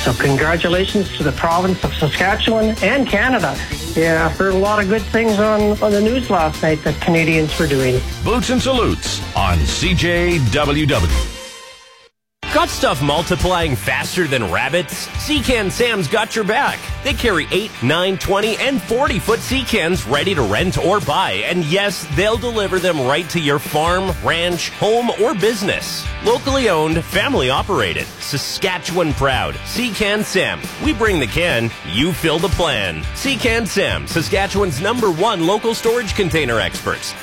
So congratulations to the province of Saskatchewan and Canada. Yeah, I've heard a lot of good things on the news last night that Canadians were doing. Boots and Salutes on CJWW. Got stuff multiplying faster than rabbits? Sea-Can Sam's got your back. They carry 8, 9, 20, and 40-foot sea cans ready to rent or buy. And yes, they'll deliver them right to your farm, ranch, home, or business. Locally owned, family operated, Saskatchewan proud. Sea-Can Sam. We bring the can, you fill the plan. Sea-Can Sam, Saskatchewan's #1 local storage container experts.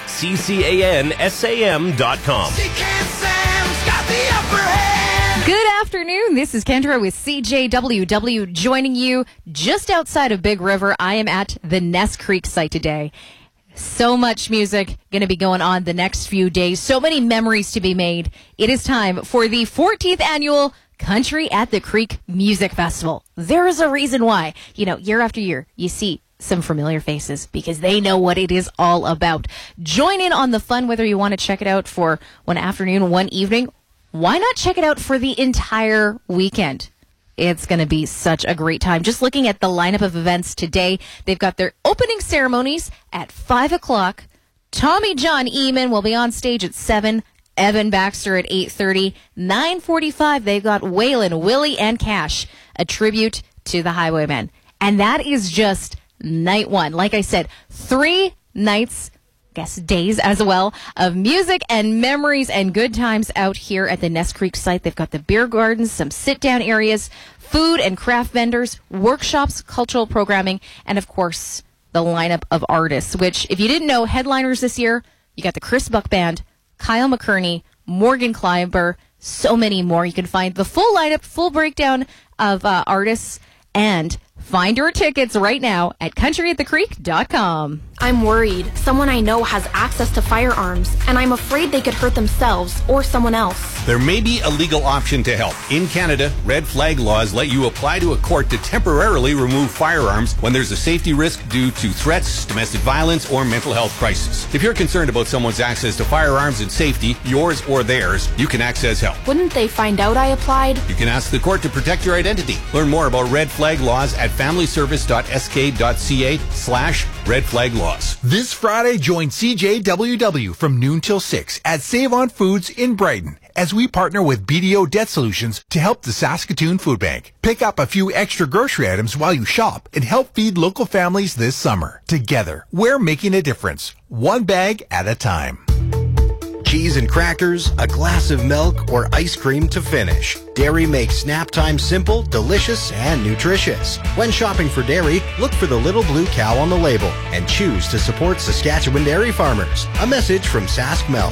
CCANSAM.com. Sea-Can Sam's got the upper hand. Good afternoon. This is Kendra with CJWW joining you just outside of Big River. I am at the Ness Creek site today. So much music going to be going on the next few days. So many memories to be made. It is time for the 14th annual Country at the Creek Music Festival. There is a reason why. You know, year after year, you see some familiar faces because they know what it is all about. Join in on the fun, whether you want to check it out for one afternoon, one evening. Why not check it out for the entire weekend? It's going to be such a great time. Just looking at the lineup of events today, they've got their opening ceremonies at 5 o'clock. Tommy John Eamon will be on stage at 7. Evan Baxter at 8:30. 9:45, they've got Waylon, Willie, and Cash, a tribute to the Highwaymen. And that is just night one. Like I said, 3 nights, days as well, of music and memories and good times out here at the Ness Creek site. They've got the beer gardens, some sit-down areas, food and craft vendors, workshops, cultural programming, and of course, the lineup of artists, which, if you didn't know, headliners this year, you got the Chris Buck Band, Kyle McKerney, Morgan Kleiber, so many more. You can find the full lineup, full breakdown of artists, and find your tickets right now at countryatthecreek.com. I'm worried. Someone I know has access to firearms, and I'm afraid they could hurt themselves or someone else. There may be a legal option to help. In Canada, red flag laws let you apply to a court to temporarily remove firearms when there's a safety risk due to threats, domestic violence, or mental health crisis. If you're concerned about someone's access to firearms and safety, yours or theirs, you can access help. Wouldn't they find out I applied? You can ask the court to protect your identity. Learn more about red flag laws at familyservice.sk.ca/red flag laws. This Friday, join CJWW from noon till 6 at Save On Foods in Brighton as we partner with BDO Debt Solutions to help the Saskatoon Food Bank. Pick up a few extra grocery items while you shop and help feed local families this summer. Together, we're making a difference, one bag at a time. Cheese and crackers, a glass of milk, or ice cream to finish. Dairy makes snap time simple, delicious, and nutritious. When shopping for dairy, look for the little blue cow on the label and choose to support Saskatchewan dairy farmers. A message from Sask Milk.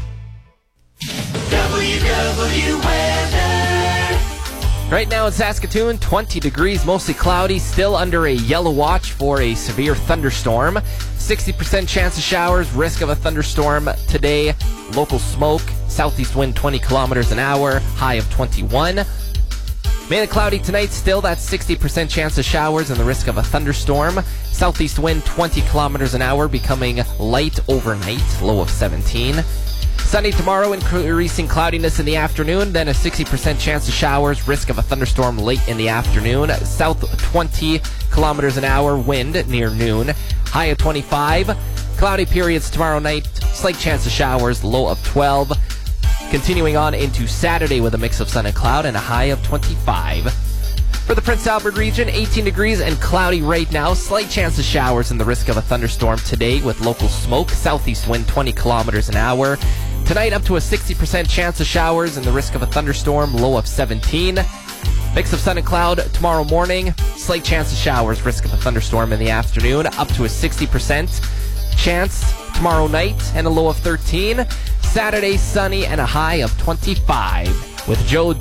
WW weather. Right now in Saskatoon, 20 degrees, mostly cloudy, still under a yellow watch for a severe thunderstorm. 60% chance of showers, risk of a thunderstorm today. Local smoke, southeast wind 20 kilometers an hour, high of 21. Mainly cloudy tonight, still that 60% chance of showers and the risk of a thunderstorm. Southeast wind 20 kilometers an hour, becoming light overnight, low of 17. Sunny tomorrow, increasing cloudiness in the afternoon, then a 60% chance of showers, risk of a thunderstorm late in the afternoon. South 20 kilometers an hour, wind near noon, high of 25. Cloudy periods tomorrow night, slight chance of showers, low of 12. Continuing on into Saturday with a mix of sun and cloud and a high of 25. For the Prince Albert region, 18 degrees and cloudy right now. Slight chance of showers and the risk of a thunderstorm today with local smoke. Southeast wind 20 kilometers an hour. Tonight up to a 60% chance of showers and the risk of a thunderstorm. Low of 17. Mix of sun and cloud tomorrow morning. Slight chance of showers, risk of a thunderstorm in the afternoon. Up to a 60% chance tomorrow night and a low of 13. Saturday sunny and a high of 25. With Joe